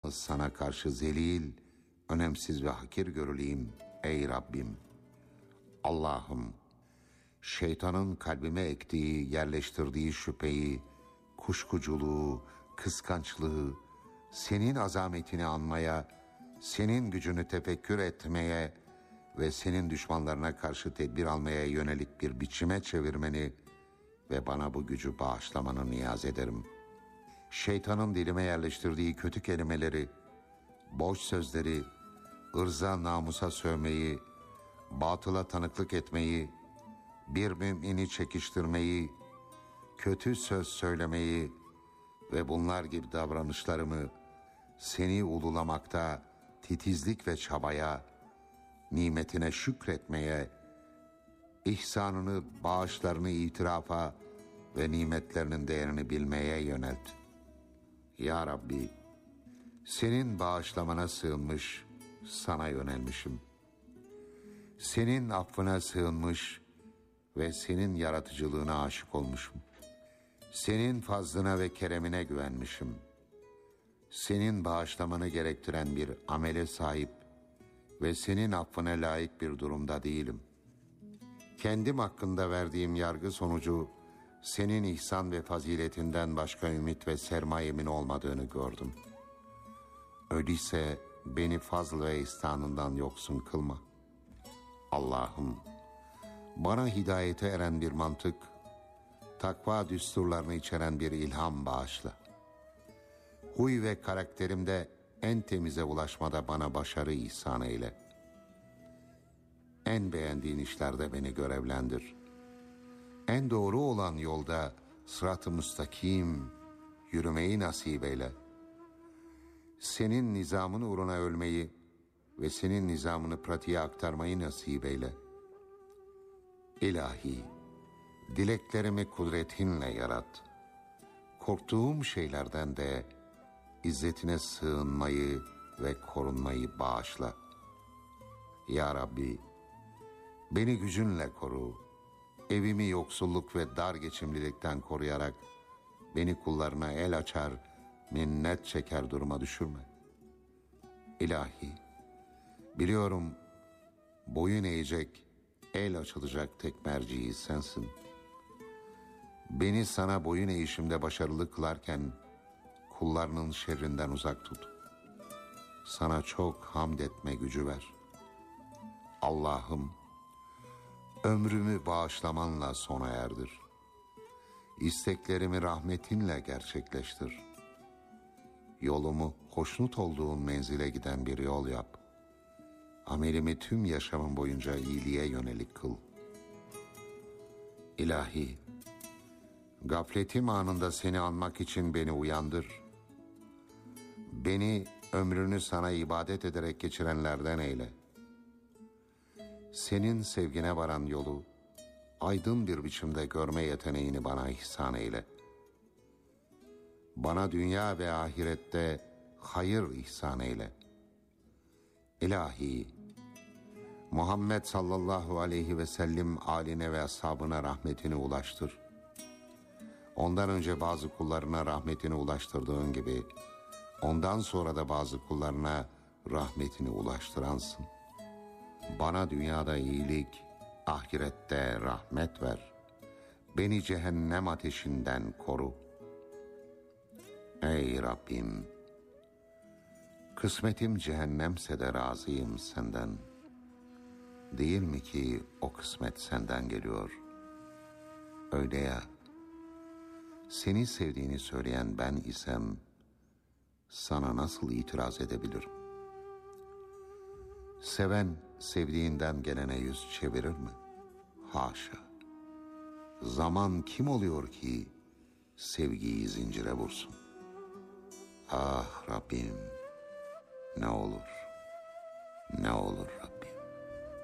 yalnız sana karşı zelil, önemsiz ve hakir görüleyim ey Rabbim. Allah'ım, şeytanın kalbime ektiği, yerleştirdiği şüpheyi, kuşkuculuğu, kıskançlığı, senin azametini anmaya, senin gücünü tefekkür etmeye ve senin düşmanlarına karşı tedbir almaya yönelik bir biçime çevirmeni ve bana bu gücü bağışlamanı niyaz ederim. Şeytanın dilime yerleştirdiği kötü kelimeleri, boş sözleri, ırza namusa sövmeyi, batıla tanıklık etmeyi, bir mümini çekiştirmeyi, kötü söz söylemeyi ve bunlar gibi davranışlarımı seni ululamakta titizlik ve çabaya, nimetine şükretmeye, ihsanını, bağışlarını itirafa ve nimetlerinin değerini bilmeye yönelt. Ya Rabbi, senin bağışlamana sığınmış, sana yönelmişim. Senin affına sığınmış ve senin yaratıcılığına aşık olmuşum. Senin fazlına ve keremine güvenmişim. Senin bağışlamanı gerektiren bir amele sahip ve senin affına layık bir durumda değilim. Kendim hakkında verdiğim yargı sonucu senin ihsan ve faziletinden başka ümit ve sermayemin olmadığını gördüm. Öyleyse beni fazl ve ihsanından yoksun kılma. Allah'ım, bana hidayete eren bir mantık, takva düsturlarını içeren bir ilham bağışla. Huy ve karakterimde en temize ulaşmada bana başarı ihsan eyle. En beğendiğin işlerde beni görevlendir. En doğru olan yolda sırat-ı müstakim yürümeyi nasip eyle. Senin nizamın uğruna ölmeyi ve senin nizamını pratiğe aktarmayı nasip eyle. İlahi, dileklerimi kudretinle yarat. Korktuğum şeylerden de izzetine sığınmayı ve korunmayı bağışla. Ya Rabbi, beni gücünle koru. Evimi yoksulluk ve dar geçimlilikten koruyarak beni kullarına el açar, minnet çeker duruma düşürme. İlahi, biliyorum boyun eğecek, el açılacak tek merciği sensin. Beni sana boyun eğişimde başarılı kılarken kullarının şerrinden uzak tut. Sana çok hamd etme gücü ver. Allah'ım, ömrümü bağışlamanla sona erdir. İsteklerimi rahmetinle gerçekleştir. Yolumu hoşnut olduğun menzile giden bir yol yap. Amelimi tüm yaşamım boyunca iyiliğe yönelik kıl. İlahi, gafletim anında seni anmak için beni uyandır. Beni ömrünü sana ibadet ederek geçirenlerden eyle. Senin sevgine varan yolu aydın bir biçimde görme yeteneğini bana ihsan eyle. Bana dünya ve ahirette hayır ihsan eyle. İlahi, Muhammed sallallahu aleyhi ve sellem âline ve ashabına rahmetini ulaştır. Ondan önce bazı kullarına rahmetini ulaştırdığın gibi, ondan sonra da bazı kullarına rahmetini ulaştıransın. Bana dünyada iyilik, ahirette rahmet ver. Beni cehennem ateşinden koru. Ey Rabbim, kısmetim cehennemse de razıyım senden. Değil mi ki o kısmet senden geliyor? Öyle ya, seni sevdiğini söyleyen ben isem, sana nasıl itiraz edebilirim? Seven sevdiğinden gelene yüz çevirir mi? Haşa! Zaman kim oluyor ki sevgiyi zincire vursun? Ah Rabbim, ne olur, ne olur Rabbim.